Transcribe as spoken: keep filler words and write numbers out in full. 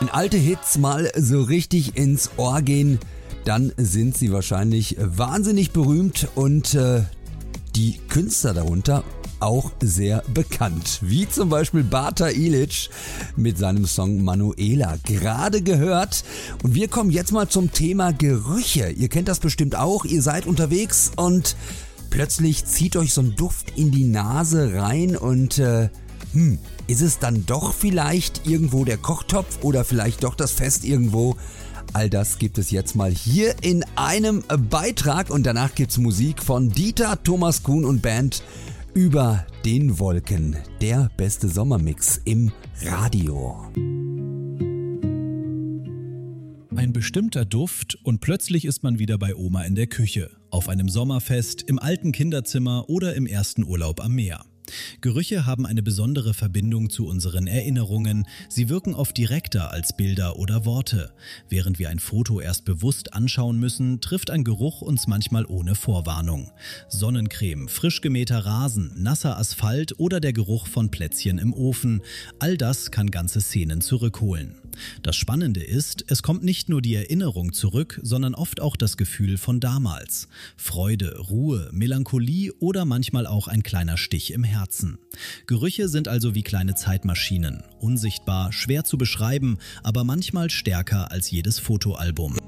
Wenn alte Hits mal so richtig ins Ohr gehen, dann sind sie wahrscheinlich wahnsinnig berühmt und äh, die Künstler darunter auch sehr bekannt. Wie zum Beispiel Bata Ilic mit seinem Song Manuela, gerade gehört. Und wir kommen jetzt mal zum Thema Gerüche. Ihr kennt das bestimmt auch, ihr seid unterwegs und plötzlich zieht euch so ein Duft in die Nase rein und äh, hm, ist es dann doch vielleicht irgendwo der Kochtopf oder vielleicht doch das Fest irgendwo? All das gibt es jetzt mal hier in einem Beitrag und danach gibt's Musik von Dieter, Thomas Kuhn und Band über den Wolken. Der beste Sommermix im Radio. Ein bestimmter Duft und plötzlich ist man wieder bei Oma in der Küche, auf einem Sommerfest, im alten Kinderzimmer oder im ersten Urlaub am Meer. Gerüche haben eine besondere Verbindung zu unseren Erinnerungen. Sie wirken oft direkter als Bilder oder Worte. Während wir ein Foto erst bewusst anschauen müssen, trifft ein Geruch uns manchmal ohne Vorwarnung. Sonnencreme, frisch gemähter Rasen, nasser Asphalt oder der Geruch von Plätzchen im Ofen. All das kann ganze Szenen zurückholen. Das Spannende ist, es kommt nicht nur die Erinnerung zurück, sondern oft auch das Gefühl von damals. Freude, Ruhe, Melancholie oder manchmal auch ein kleiner Stich im Herzen. Gerüche sind also wie kleine Zeitmaschinen. Unsichtbar, schwer zu beschreiben, aber manchmal stärker als jedes Fotoalbum.